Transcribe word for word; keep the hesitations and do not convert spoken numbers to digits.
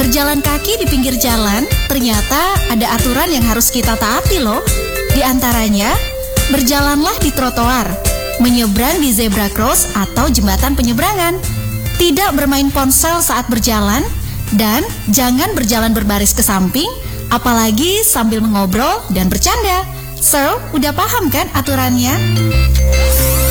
Berjalan kaki di pinggir jalan ternyata ada aturan yang harus kita taati loh. Di antaranya, berjalanlah di trotoar, menyeberang di zebra cross atau jembatan penyeberangan, tidak bermain ponsel saat berjalan, dan jangan berjalan berbaris ke samping, apalagi sambil mengobrol dan bercanda. So, udah paham kan aturannya?